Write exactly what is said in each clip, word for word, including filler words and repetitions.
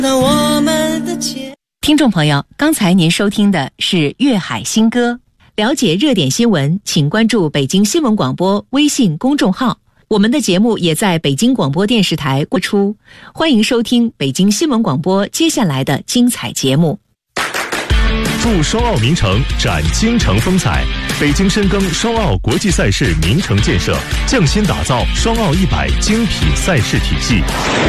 那我们的节听众朋友，刚才您收听的是粤海新歌。了解热点新闻，请关注北京新闻广播微信公众号。我们的节目也在北京广播电视台播出，欢迎收听北京新闻广播接下来的精彩节目。 祝双奥名城展京城风采，北京深耕双奥国际赛事名城建设，匠心打造双奥一百精品赛事体系。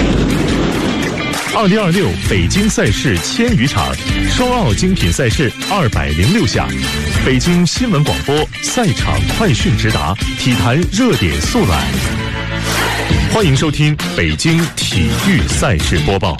二零二六北京赛事千余场，双奥精品赛事二百零六项，北京新闻广播赛场快讯直达，体坛热点速览。欢迎收听北京体育赛事播报。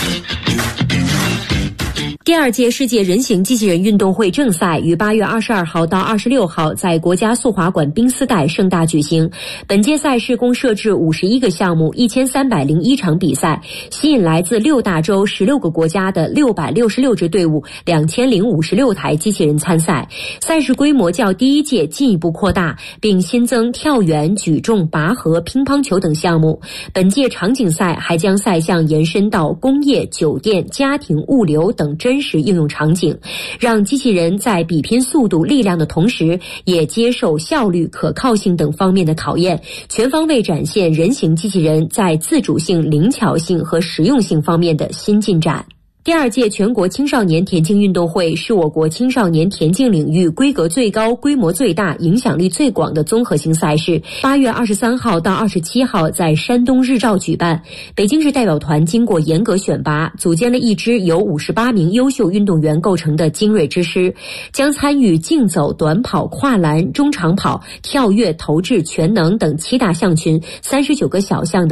第二届世界人形机器人运动会正赛于八月二十二号到二十六号在国家速滑馆冰丝带盛大举行。本届赛事共设置五十一个项目，一千三百零一场比赛，吸引来自六大洲十六个国家的六百六十六支队伍，两千零五十六台机器人参赛。赛事规模较第一届进一步扩大，并新增跳远、举重、拔河、乒乓球等项目。本届场景赛还将赛项延伸到工业、酒店、家庭、物流等真实应用场景，让机器人在比拼速度、力量的同时，也接受效率、可靠性等方面的考验，全方位展现人形机器人在自主性、灵巧性和实用性方面的新进展。第二届全国青少年田径运动会是我国青少年田径领域规格最高、规模最大、影响力最广的综合性赛事。八月二十三号到二十七号在山东日照举办。北京市代表团经过严格选拔，组建了一支由五十八名优秀运动员构成的精锐之师，将参与竞走、短跑、跨栏、中长跑、跳跃、投掷、全能等七大项群三十九个小项的